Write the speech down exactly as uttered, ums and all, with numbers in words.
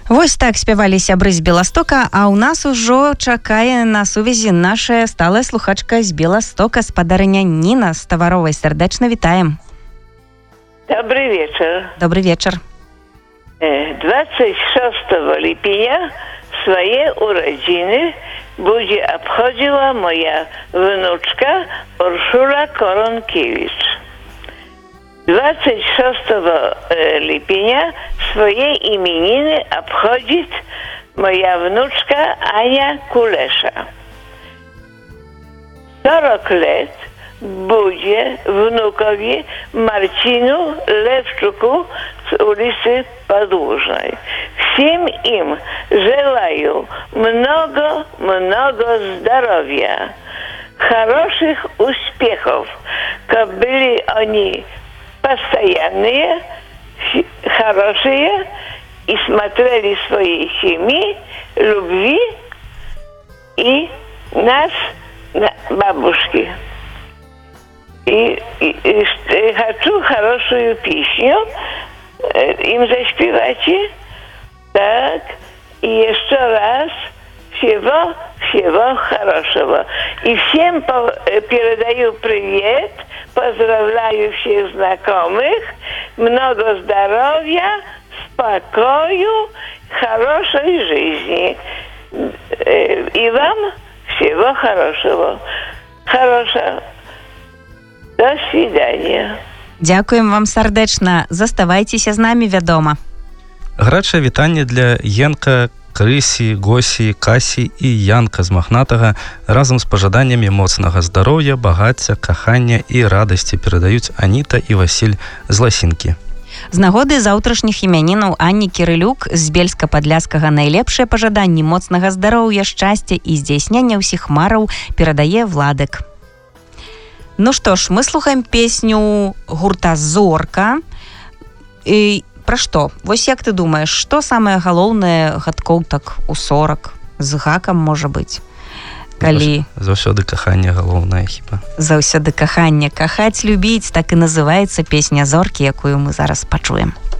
Вось так спявалі сябры з Беластока, а ў нас ужо чакае на сувязі наша сталая слухачка з Беластока, спадарыня Ніна з Таваровай. Сардэчна вітаем. Добрый вечер. Добрый вечер. двадцать шестого липня свои уроdziny будет обходила моя внучка Уршула Коронкевич. двадцать шестого липня своей именины обходит моя внучка Аня Кулеша. сорок лет будет внукови Марчину Левчуку с улицы Подлужной. Всем им желаю много-много здоровья, хороших успехов, как были они постоянные, хорошие и смотрели свои семьи, любви и нас, бабушки. И, и, и хочу хорошую песню им заспевать. Так, и еще раз всего-всего хорошего. И всем по- передаю привет, поздравляю всех знакомых, много здоровья, спокою, хорошей жизни. И вам всего хорошего. Хорошего. До свидания. Дзякуем вам сардэчна. Заставайцеся з намі, вядома. Гарачае вітанне для Енка, Крысі, Госі, Касі і Янка з Махнатага разам з пажаданнямі моцнага здароўя, багацця, кахання і радасці перадаюць Аніта і Васіль з Ласінкі. З нагоды заўтрашніх імянінаў Анні Кірылюк з Бельска-Падляскага найлепшыя пажаданні моцнага здароўя, шчасця і здзяйснення ўсіх мараў перадае Владык. Ну што ж, мы слухаем песню гурта «Зорка». І пра што? Вось як ты думаеш, што самае галоўнае гадкоў так у сорак? З гакам, можа быць? Калі... Заўсёды каханне галоўнае хіба. Заўсёды каханне. Кахаць, любіць, так і называецца песня «Зоркі», якую мы зараз пачуем.